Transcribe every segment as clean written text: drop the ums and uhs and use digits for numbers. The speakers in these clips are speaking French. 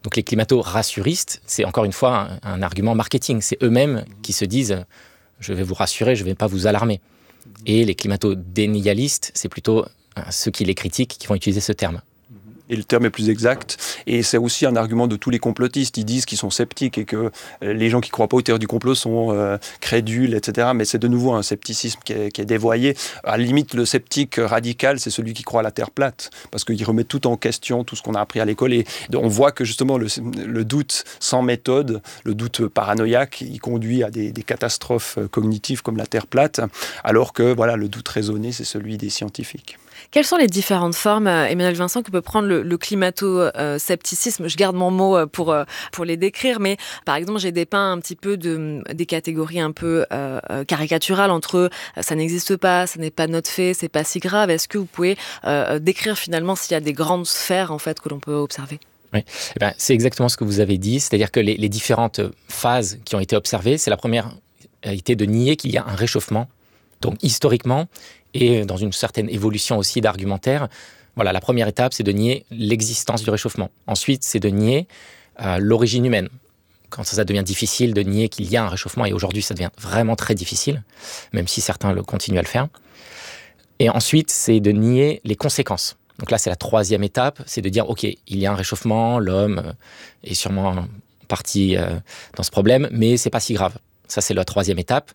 Donc les climato-rassuristes, c'est encore une fois un argument marketing. C'est eux-mêmes qui se disent « je vais vous rassurer, je ne vais pas vous alarmer ». Et les climato-dénialistes, c'est plutôt ceux qui les critiquent qui vont utiliser ce terme. Et le terme est plus exact. Et c'est aussi un argument de tous les complotistes. Ils disent qu'ils sont sceptiques et que les gens qui ne croient pas aux théories du complot sont crédules, etc. Mais c'est de nouveau un scepticisme qui est dévoyé. À la limite, le sceptique radical, c'est celui qui croit à la Terre plate. Parce qu'il remet tout en question, tout ce qu'on a appris à l'école. Et on voit que justement, le doute sans méthode, le doute paranoïaque, il conduit à des catastrophes cognitives comme la Terre plate. Alors que voilà, le doute raisonné, c'est celui des scientifiques. Quelles sont les différentes formes, Emmanuel Vincent, que peut prendre le climato-scepticisme ? Je garde mon mot pour les décrire, mais par exemple, j'ai dépeint un petit peu des catégories un peu caricaturales entre ça n'existe pas, ça n'est pas notre fait, c'est pas si grave. Est-ce que vous pouvez décrire finalement s'il y a des grandes sphères en fait, que l'on peut observer ? Oui, c'est exactement ce que vous avez dit, c'est-à-dire que les différentes phases qui ont été observées, c'est la première a été de nier qu'il y a un réchauffement. Donc historiquement, et dans une certaine évolution aussi d'argumentaire, voilà, la première étape, c'est de nier l'existence du réchauffement. Ensuite, c'est de nier l'origine humaine. Quand ça devient difficile de nier qu'il y a un réchauffement, et aujourd'hui, ça devient vraiment très difficile, même si certains continuent à le faire. Et ensuite, c'est de nier les conséquences. Donc là, c'est la troisième étape, c'est de dire, OK, il y a un réchauffement, l'homme est sûrement en partie dans ce problème, mais c'est pas si grave. Ça, c'est la troisième étape.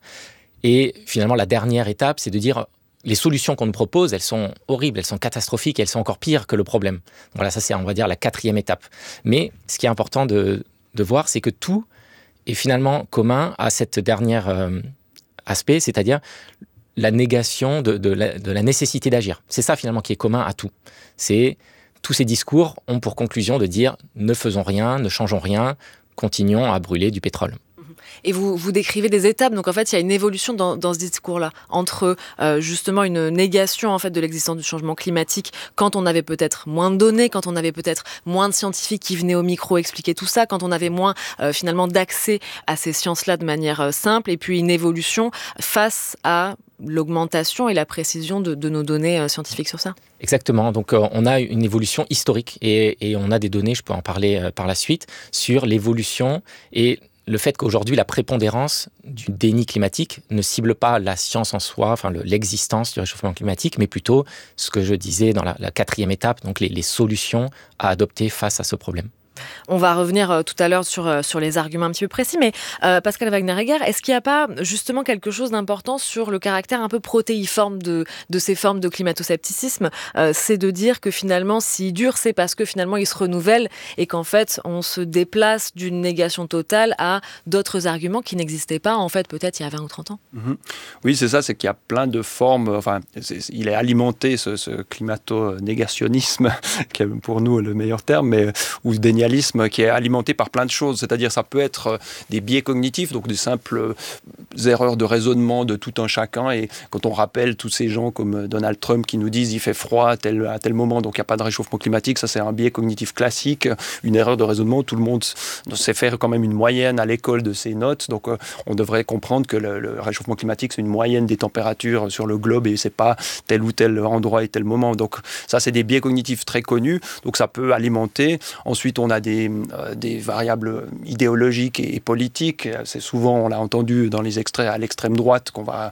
Et finalement, la dernière étape, c'est de dire les solutions qu'on nous propose, elles sont horribles, elles sont catastrophiques, elles sont encore pires que le problème. Voilà, ça c'est, on va dire, la quatrième étape. Mais ce qui est important de voir, c'est que tout est finalement commun à cette dernière aspect, c'est-à-dire la négation de la nécessité d'agir. C'est ça finalement qui est commun à tout. C'est tous ces discours ont pour conclusion de dire ne faisons rien, ne changeons rien, continuons à brûler du pétrole. Et vous décrivez des étapes, donc en fait il y a une évolution dans ce discours-là, entre justement une négation en fait de l'existence du changement climatique quand on avait peut-être moins de données, quand on avait peut-être moins de scientifiques qui venaient au micro expliquer tout ça, quand on avait moins finalement d'accès à ces sciences-là de manière simple, et puis une évolution face à l'augmentation et la précision de nos données scientifiques sur ça. Exactement, donc on a une évolution historique et on a des données, je peux en parler par la suite, sur l'évolution et le fait qu'aujourd'hui, la prépondérance du déni climatique ne cible pas la science en soi, enfin l'existence du réchauffement climatique, mais plutôt ce que je disais dans la quatrième étape, donc les solutions à adopter face à ce problème. On va revenir tout à l'heure sur les arguments un petit peu précis, mais Pascal Wagner-Egger, est-ce qu'il n'y a pas justement quelque chose d'important sur le caractère un peu protéiforme de ces formes de climato-scepticisme ? C'est de dire que finalement, s'il dure, c'est parce que finalement, il se renouvelle et qu'en fait, on se déplace d'une négation totale à d'autres arguments qui n'existaient pas, en fait, peut-être il y a 20 ou 30 ans. Oui, c'est ça, c'est qu'il y a plein de formes, enfin, il est alimenté, ce climato-négationnisme, qui est pour nous le meilleur terme, mais ou dénialisme, qui est alimenté par plein de choses. C'est-à-dire, ça peut être des biais cognitifs, donc des simples erreurs de raisonnement de tout un chacun. Et quand on rappelle tous ces gens comme Donald Trump qui nous disent il fait froid à tel moment, donc il n'y a pas de réchauffement climatique, ça c'est un biais cognitif classique, une erreur de raisonnement. Tout le monde sait faire quand même une moyenne à l'école de ses notes. Donc on devrait comprendre que le réchauffement climatique, c'est une moyenne des températures sur le globe et c'est pas tel ou tel endroit et tel moment. Donc ça, c'est des biais cognitifs très connus. Donc ça peut alimenter. Ensuite, on a des variables idéologiques et politiques. C'est souvent, on l'a entendu dans les extraits à l'extrême droite, qu'on va,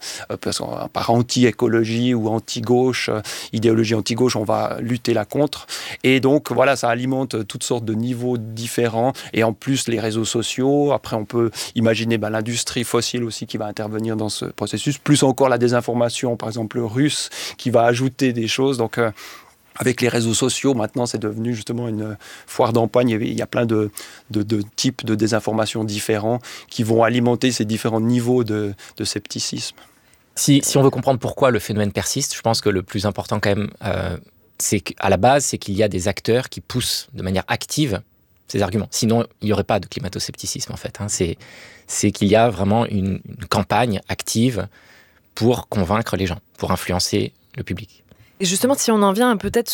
par anti-écologie ou anti-gauche, idéologie anti-gauche, on va lutter là contre. Et donc, voilà, ça alimente toutes sortes de niveaux différents. Et en plus, les réseaux sociaux. Après, on peut imaginer l'industrie fossile aussi qui va intervenir dans ce processus. Plus encore la désinformation, par exemple, russe, qui va ajouter des choses. Donc, avec les réseaux sociaux, maintenant, c'est devenu justement une foire d'empoigne. Il y a plein de types de désinformation différents qui vont alimenter ces différents niveaux de scepticisme. Si on veut comprendre pourquoi le phénomène persiste, je pense que le plus important quand même, c'est qu'à la base, c'est qu'il y a des acteurs qui poussent de manière active ces arguments. Sinon, il n'y aurait pas de climato-scepticisme, en fait. C'est qu'il y a vraiment une campagne active pour convaincre les gens, pour influencer le public. Et justement, si on en vient peut-être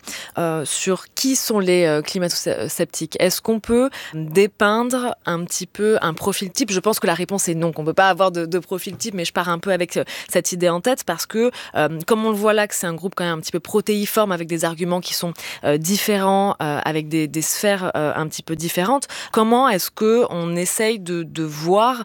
sur qui sont les climato-sceptiques, est-ce qu'on peut dépeindre un petit peu un profil type ? Je pense que la réponse est non, qu'on ne peut pas avoir de profil type, mais je pars un peu avec cette idée en tête parce que, comme on le voit là, que c'est un groupe quand même un petit peu protéiforme avec des arguments qui sont différents, avec des sphères un petit peu différentes, comment est-ce qu'on essaye de voir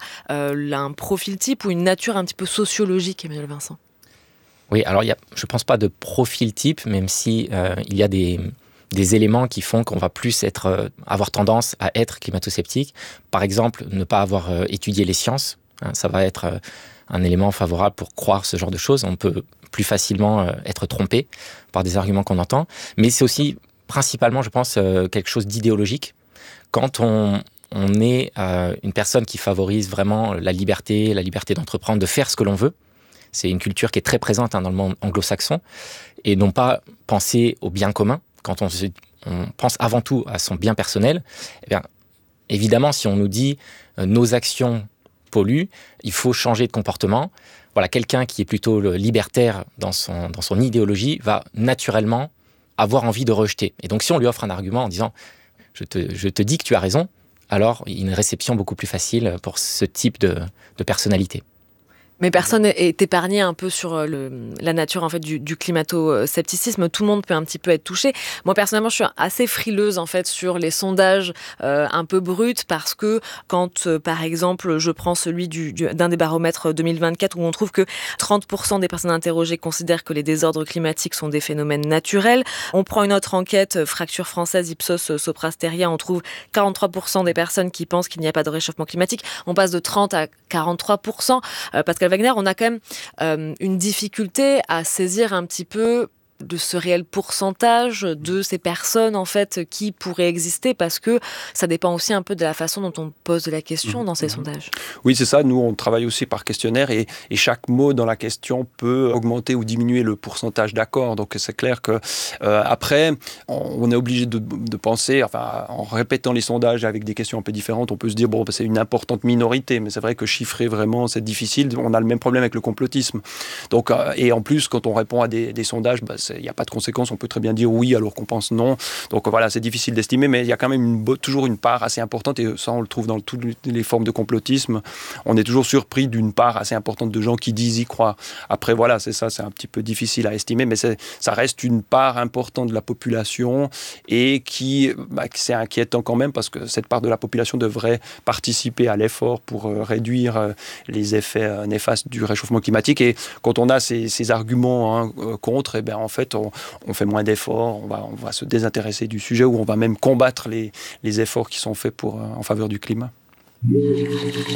un profil type ou une nature un petit peu sociologique, Emmanuel Vincent ? Oui, alors je ne pense pas de profil type, même si il y a des éléments qui font qu'on va plus avoir tendance à être climato-sceptique. Par exemple, ne pas avoir étudié les sciences, ça va être un élément favorable pour croire ce genre de choses. On peut plus facilement être trompé par des arguments qu'on entend. Mais c'est aussi principalement, je pense, quelque chose d'idéologique. Quand on est une personne qui favorise vraiment la liberté d'entreprendre, de faire ce que l'on veut, c'est une culture qui est très présente dans le monde anglo-saxon, et non pas penser au bien commun. Quand on pense avant tout à son bien personnel, eh bien, évidemment, si on nous dit nos actions polluent, il faut changer de comportement. Voilà, quelqu'un qui est plutôt libertaire dans son idéologie va naturellement avoir envie de rejeter. Et donc, si on lui offre un argument en disant je te dis que tu as raison, alors il y a une réception beaucoup plus facile pour ce type de personnalité. Mais personne est épargné un peu sur la nature en fait du climato-scepticisme. Tout le monde peut un petit peu être touché. Moi personnellement, je suis assez frileuse en fait sur les sondages un peu bruts parce que quand par exemple je prends celui d'un des baromètres 2024 où on trouve que 30% des personnes interrogées considèrent que les désordres climatiques sont des phénomènes naturels. On prend une autre enquête, Fracture française, Ipsos Soprasteria, on trouve 43% des personnes qui pensent qu'il n'y a pas de réchauffement climatique. On passe de 30 à 43%. Pascal Wagner, on a quand même une difficulté à saisir un petit peu de ce réel pourcentage de ces personnes en fait qui pourraient exister parce que ça dépend aussi un peu de la façon dont on pose la question dans ces sondages. Oui, c'est ça. Nous, on travaille aussi par questionnaire et chaque mot dans la question peut augmenter ou diminuer le pourcentage d'accord. Donc, c'est clair que après, on est obligé de penser, enfin, en répétant les sondages avec des questions un peu différentes, on peut se dire, bon, c'est une importante minorité, mais c'est vrai que chiffrer vraiment, c'est difficile. On a le même problème avec le complotisme. Donc, et en plus, quand on répond à des sondages, il n'y a pas de conséquences, on peut très bien dire oui alors qu'on pense non. Donc voilà, c'est difficile d'estimer, mais il y a quand même toujours une part assez importante, et ça on le trouve dans toutes les formes de complotisme. On est toujours surpris d'une part assez importante de gens qui disent y croire. Après voilà, c'est un petit peu difficile à estimer, mais ça reste une part importante de la population et c'est inquiétant quand même parce que cette part de la population devrait participer à l'effort pour réduire les effets néfastes du réchauffement climatique. Et quand on a ces arguments contre, eh bien, en fait, on fait moins d'efforts, on va se désintéresser du sujet ou on va même combattre les efforts qui sont faits en faveur du climat. Les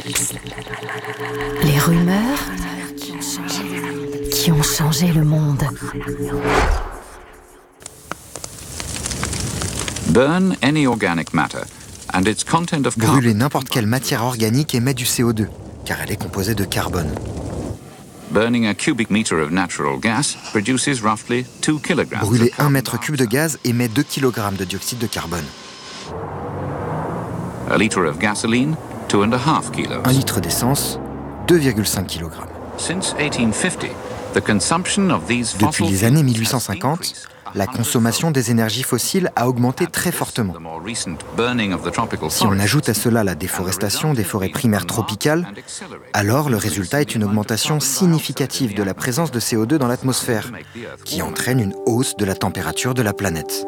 rumeurs qui ont changé le monde. Burn any organic matter and its content of carbon. Brûler n'importe quelle matière organique émet du CO2, car elle est composée de carbone. Burning a cubic meter of natural gas produces roughly 2 kilograms. Brûler 1 mètre cube de gaz émet 2 kg de dioxyde de carbone. A liter of gasoline, 2.5 kilos. 1 litre d'essence, 2,5 kg. Since 1850, the consumption of these fossil Depuis les années fuels 1850, has increased la consommation des énergies fossiles a augmenté très fortement. Si on ajoute à cela la déforestation des forêts primaires tropicales, alors le résultat est une augmentation significative de la présence de CO2 dans l'atmosphère, qui entraîne une hausse de la température de la planète.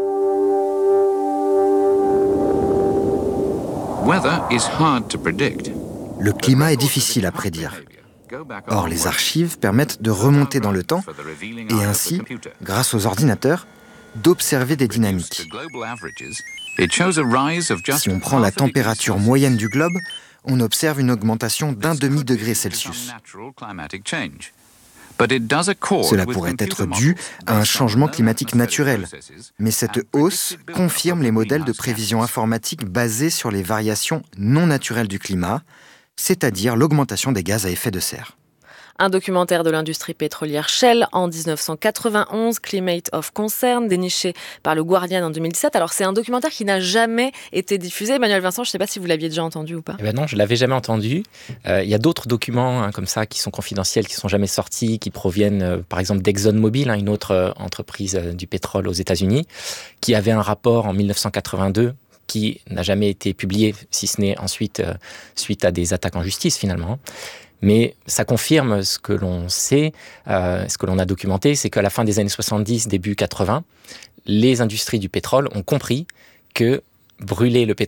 Le climat est difficile à prédire. Or, les archives permettent de remonter dans le temps et ainsi, grâce aux ordinateurs, d'observer des dynamiques. Si on prend la température moyenne du globe, on observe une augmentation d'1 demi-degré Celsius. Cela pourrait être dû à un changement climatique naturel, mais cette hausse confirme les modèles de prévision informatique basés sur les variations non naturelles du climat, c'est-à-dire l'augmentation des gaz à effet de serre. Un documentaire de l'industrie pétrolière Shell en 1991, Climate of Concern, déniché par le Guardian en 2017. Alors c'est un documentaire qui n'a jamais été diffusé. Emmanuel Vincent, je ne sais pas si vous l'aviez déjà entendu ou pas. Eh ben non, je ne l'avais jamais entendu. Il y a d'autres documents comme ça qui sont confidentiels, qui ne sont jamais sortis, qui proviennent par exemple d'ExxonMobil, une autre entreprise du pétrole aux États-Unis, qui avait un rapport en 1982 qui n'a jamais été publié, si ce n'est ensuite suite à des attaques en justice finalement. Mais ça confirme ce que l'on sait, ce que l'on a documenté, c'est qu'à la fin des années 70, début 80, les industries du pétrole ont compris que brûler le pétrole